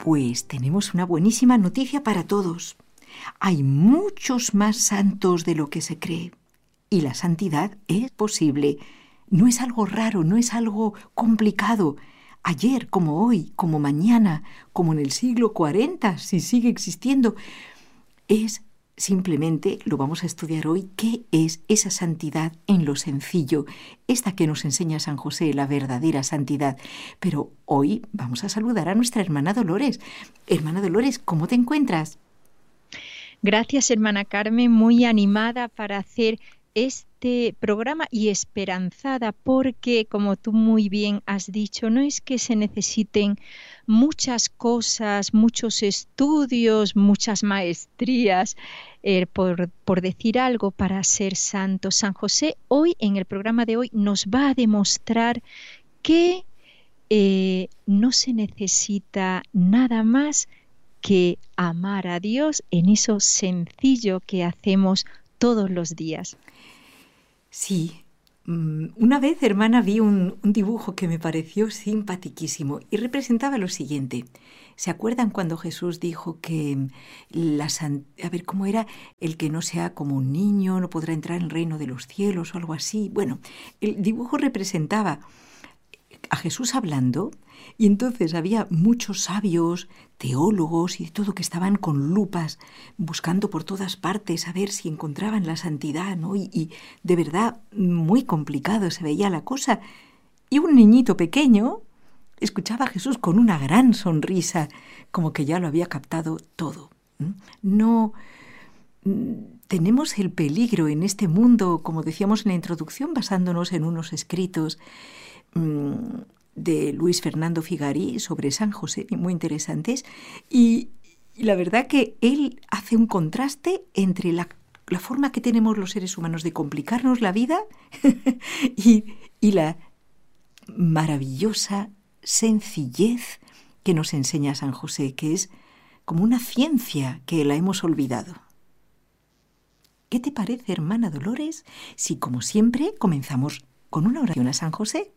Pues tenemos una buenísima noticia para todos. Hay muchos más santos de lo que se cree. Y la santidad es posible. No es algo raro, no es algo complicado. Ayer, como hoy, como mañana, como en el siglo 40, si sigue existiendo, es simplemente, lo vamos a estudiar hoy, qué es esa santidad en lo sencillo, esta que nos enseña San José, la verdadera santidad. Pero hoy vamos a saludar a nuestra hermana Dolores. Hermana Dolores, ¿cómo te encuentras? Gracias, hermana Carmen, muy animada para hacer este programa y esperanzada porque, como tú muy bien has dicho, no es que se necesiten muchas cosas, muchos estudios, muchas maestrías, por decir algo, para ser santo. San José hoy, en el programa de hoy, nos va a demostrar que no se necesita nada más que amar a Dios en eso sencillo que hacemos todos los días. Sí, una vez, hermana, vi un dibujo que me pareció simpaticísimo y representaba lo siguiente. ¿Se acuerdan cuando Jesús dijo que a ver, ¿cómo era? El que no sea como un niño no podrá entrar en el reino de los cielos o algo así? Bueno, el dibujo representaba a Jesús hablando y entonces había muchos sabios, teólogos y de todo que estaban con lupas buscando por todas partes a ver si encontraban la santidad, ¿no? Y de verdad muy complicado se veía la cosa. Y un niñito pequeño escuchaba a Jesús con una gran sonrisa, como que ya lo había captado todo. No tenemos el peligro en este mundo, como decíamos en la introducción, basándonos en unos escritos de Luis Fernando Figarí sobre San José, muy interesantes, y la verdad que él hace un contraste entre la forma que tenemos los seres humanos de complicarnos la vida y la maravillosa sencillez que nos enseña San José, que es como una ciencia que la hemos olvidado. ¿Qué te parece, hermana Dolores, si como siempre comenzamos con una oración a San José?